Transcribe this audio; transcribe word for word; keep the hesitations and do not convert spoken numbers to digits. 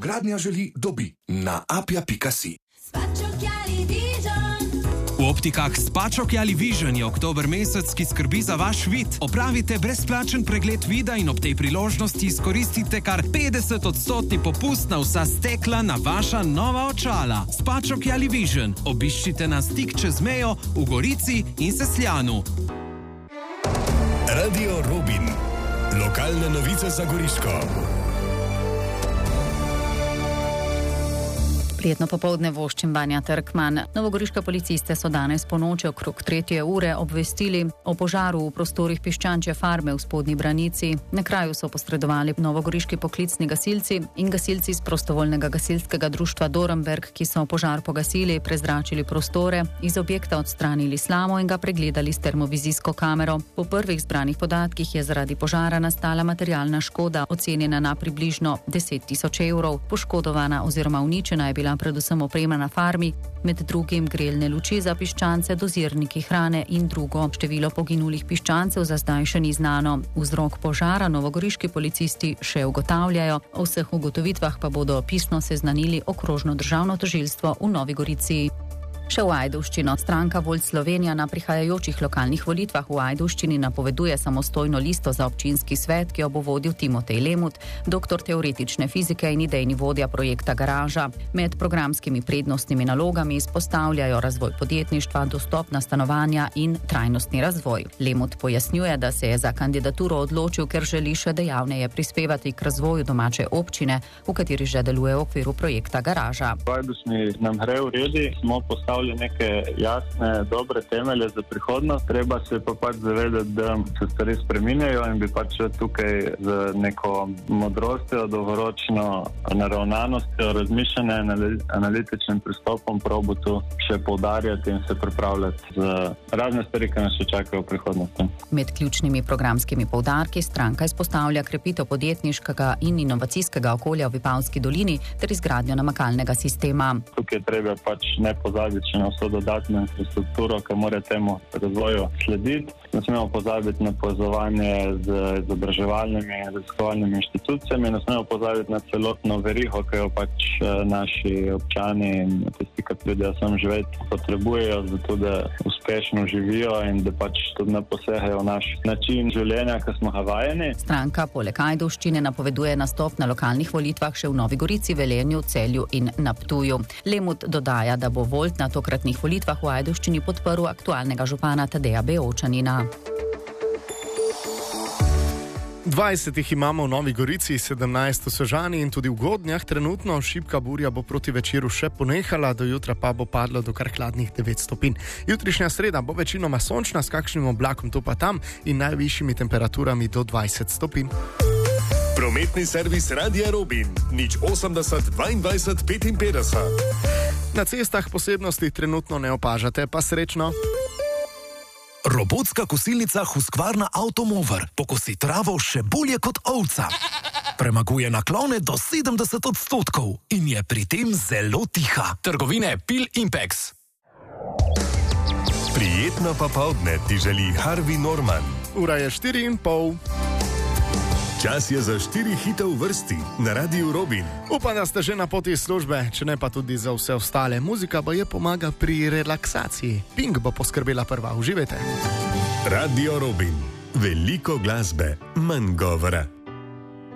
Novogradnja želi, dobi na apja pika si. V Optikah Spačok-Jali Vision je oktober mesec, ki skrbi za vaš vid. Opravite brezplačen pregled vida in ob tej priložnosti izkoristite kar petdeset odstotni popust na vsa stekla na vaša nova očala. Spačok-Jali Vision. Obiščite nas tik čez mejo v Gorici in Sesljanu. Radio Robin. Lokalne novice za Goriško. Prijetno popoldne voščim Banja Trkman. Novogoriška policiste so danes po noči okrog tretje ure obvestili o požaru v prostorih piščančje farme v Spodnji Branici. Na kraju so posredovali novogoriški poklicni gasilci in gasilci iz prostovoljnega gasilskega društva Dorenberg, ki so požar pogasili, prezračili prostore, iz objekta odstranili slamo in ga pregledali s termovizijsko kamero. Po prvih zbranih podatkih je zaradi požara nastala materialna škoda, ocenjena na približno deset tisoč evrov. Poškodovana oziroma uničena je bila predvsem oprema na farmi, med drugim grelne luči za piščance, dozirniki hrane in drugo. Število poginulih piščancev za zdaj še ni znano. Vzrok požara novogoriški policisti še ugotavljajo, o vseh ugotovitvah pa bodo pisno seznanili okrožno državno tožilstvo v Novi Gorici. Še v Ajdovščino. Stranka Volt Slovenija na prihajajočih lokalnih volitvah v Ajdovščini napoveduje samostojno listo za občinski svet, ki jo bo vodil Timotej Lemut, doktor teoretične fizike in idejni vodja projekta Garaža. Med programskimi prednostnimi nalogami izpostavljajo razvoj podjetništva, dostopna stanovanja in trajnostni razvoj. Lemut pojasnjuje, da se je za kandidaturo odločil, ker želi še dejavneje prispevati k razvoju domače občine, v kateri že deluje v okviru projekta Garaža. V Ajdovščini nam gre v redi, smo postavili neke jasne, dobre temelje za prihodnost. Treba se pa pač zavedati, da se stvari spreminjajo in bi pač tukaj z neko modrostjo, dolgoročno naravnanostjo, razmišljanje, analitičnim pristopom probo tu še poudarjati in se pripravljati za razne stvari, ki nas še čakajo v prihodnosti. Med ključnimi programskimi poudarki stranka izpostavlja krepitev podjetniškega in inovacijskega okolja v Vipavski dolini ter izgradnjo namakalnega sistema. Tukaj je treba pač ne pozabiti na vso dodatno infrastrukturo, ki mora temu razvoju slediti. Ne smemo pozabiti na povezovanje z izobraževalnimi in raziskovalnimi inštitucijami, ne smemo pozabiti na celotno verigo, ki jo pač naši občani in tisti, ki pridejo sem živeti, potrebujejo, zato da uspešno živijo in da pač tudi ne posegajo v naš način življenja, ki smo ga vajeni. Stranka poleg Ajdovščine napoveduje nastop na lokalnih volitvah še v Novi Gorici, Velenju, Celju in na Ptuju. Lemut dodaja, da bo Volt na tokratnih volitvah v Ajdovščini podprl aktualnega župana Tadeja Beočanina. dvajset jih imamo v Novi Gorici, sedemnajst v Sežani in tudi v Godnjah. Trenutno šibka burja bo proti večeru še ponehala, do jutra pa bo padlo do kar hladnih devet stopinj. Jutrišnja sreda bo večinoma sončna, s kakšnim oblakom tu pa tam in najvišjimi temperaturami do dvajset stopinj. Prometni servis Radia Robin. nič osemdeset dvaindvajset petinpetdeset. Na cestah posebnosti trenutno ne opažate, pa srečno. Robotska kosilnica Husqvarna Automover pokosi travo še bolje kot ovca. Premaguje naklone do sedemdeset odstotkov in je pri tem zelo tiha. Trgovine Pil Impex. Prijetno popoldne ti želi Harvey Norman. Ura je štiri in pol. Čas je za štiri hite v vrsti na Radiu Robin. Upam, da ste že na poti iz službe, če ne pa tudi za vse ostale. Muzika pa je pomaga pri relaksaciji. Pink bo poskrbela prva. Uživajte. Radio Robin. Veliko glasbe, manj govora.